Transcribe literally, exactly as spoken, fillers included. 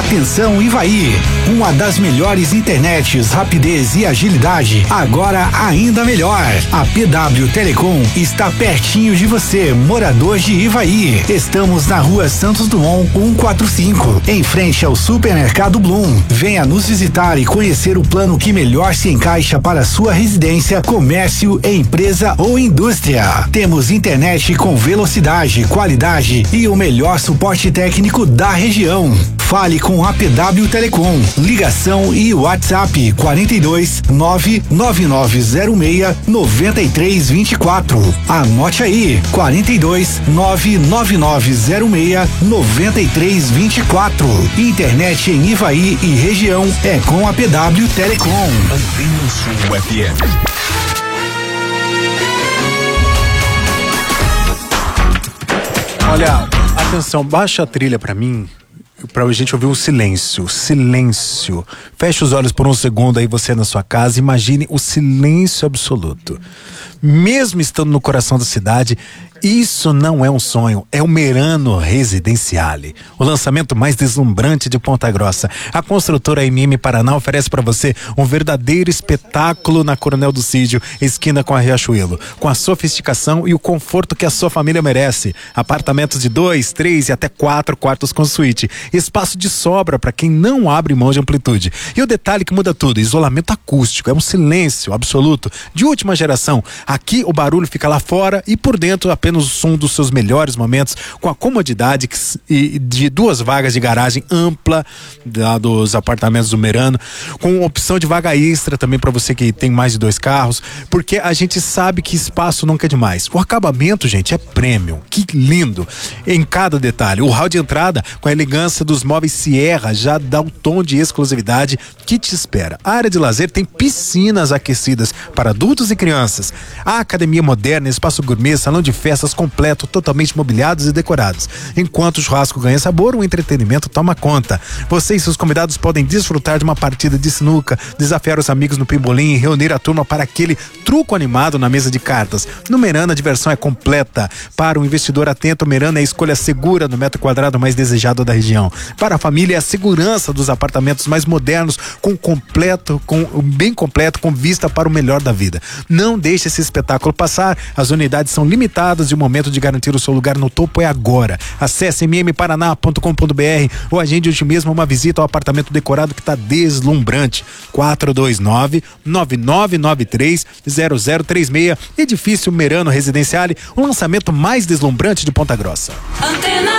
Atenção Ivaí, uma das melhores internets, rapidez e agilidade, agora ainda melhor. A P W Telecom está pertinho de você, morador de Ivaí. Estamos na rua Santos Dumont cento e quarenta e cinco, em frente ao supermercado Bloom. Venha nos visitar e conhecer o plano que melhor se encaixa para sua residência, comércio, empresa ou indústria. Temos internet com velocidade, qualidade e o melhor suporte técnico da região. Fale com a P W Telecom. Ligação e WhatsApp quarenta e dois, nove nove nove zero seis, nove três dois quatro. Anote aí, quarenta e dois, nove nove nove zero seis, nove três dois quatro. Internet em Ivaí e região é com a P W Telecom. Antena Sul F M. Olha, atenção, baixa a trilha pra mim, pra gente ouvir o silêncio, silêncio. Feche os olhos por um segundo aí, você na sua casa, imagine o silêncio absoluto. Mesmo estando no coração da cidade, isso não é um sonho, é o Merano Residenciale, o lançamento mais deslumbrante de Ponta Grossa. A construtora M M Paraná oferece para você um verdadeiro espetáculo na Coronel do Cídio, esquina com a Riachuelo, com a sofisticação e o conforto que a sua família merece. Apartamentos de dois, três e até quatro quartos com suíte, espaço de sobra para quem não abre mão de amplitude. E o detalhe que muda tudo, isolamento acústico, é um silêncio absoluto, de última geração. Aqui o barulho fica lá fora e por dentro apenas o som dos seus melhores momentos, com a comodidade de duas vagas de garagem ampla da, dos apartamentos do Merano, com opção de vaga extra também para você que tem mais de dois carros, porque a gente sabe que espaço nunca é demais. O acabamento, gente, é premium, que lindo em cada detalhe. O hall de entrada com a elegância dos móveis Sierra já dá um tom de exclusividade que te espera. A área de lazer tem piscinas aquecidas para adultos e crianças, a academia moderna, espaço gourmet, salão de festas completo, totalmente mobiliados e decorados. Enquanto o churrasco ganha sabor, o entretenimento toma conta. Você e seus convidados podem desfrutar de uma partida de sinuca, desafiar os amigos no pimbolim e reunir a turma para aquele truco animado na mesa de cartas. No Merano, a diversão é completa. Para o investidor atento, o Merano é a escolha segura no metro quadrado mais desejado da região. Para a família, é a segurança dos apartamentos mais modernos, com completo, com bem completo, com vista para o melhor da vida. Não deixe esse espetáculo passar. As unidades são limitadas e o momento de garantir o seu lugar no topo é agora. Acesse m m paraná ponto com ponto b r ou agende hoje mesmo uma visita ao apartamento decorado que está deslumbrante. quatro dois nove, nove nove nove três, zero zero três seis. Edifício Merano Residenciale, o lançamento mais deslumbrante de Ponta Grossa. Antena